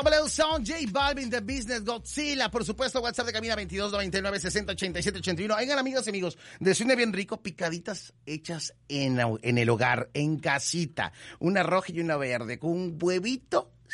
W Sound, J Balvin, The Business, Godzilla, por supuesto, WhatsApp de cabina 2299-608781. Oigan, amigas y amigos, desayuno bien rico, picaditas hechas en el hogar, en casita. Una roja y una verde, con un huevito